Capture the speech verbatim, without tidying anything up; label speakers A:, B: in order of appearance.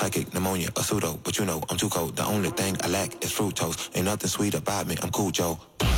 A: Psychic, pneumonia, a pseudo, but you know I'm too cold. The only thing I lack is fructose. Ain't nothing sweet about me, I'm cool, Joe.